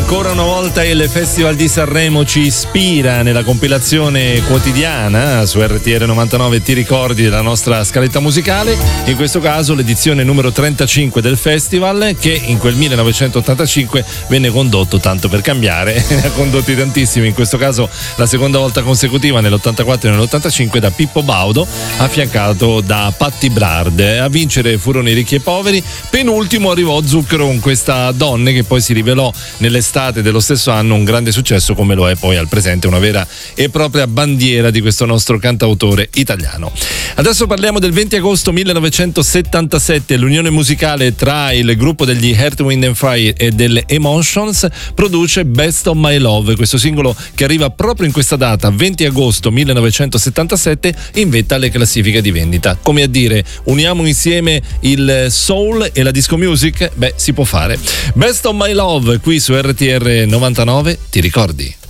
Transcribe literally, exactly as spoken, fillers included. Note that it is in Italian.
Ancora una volta il Festival di Sanremo ci ispira nella compilazione quotidiana su R T R novantanove Ti ricordi della nostra scaletta musicale, in questo caso l'edizione numero trentacinque del festival, che in quel millenovecentottantacinque venne condotto, tanto per cambiare, ne ha condotti tantissimi, in questo caso la seconda volta consecutiva nell'ottantaquattro e nell'ottantacinque, da Pippo Baudo affiancato da Patti Brard. A vincere furono i ricchi e poveri, penultimo arrivò Zucchero con Questa Donne, che poi si rivelò nell'estate dello stesso anno un grande successo, come lo è poi al presente una vera e propria bandiera di questo nostro cantautore italiano. Adesso parliamo del venti agosto millenovecentosettantasette. L'unione musicale tra il gruppo degli Earth, Wind and Fire e delle Emotions produce Best of My Love, questo singolo che arriva proprio in questa data, venti agosto millenovecentosettantasette, in vetta alle classifiche di vendita. Come a dire, uniamo insieme il soul e la disco music? Beh, si può fare. Best of My Love qui su R T R novantanove, ti ricordi?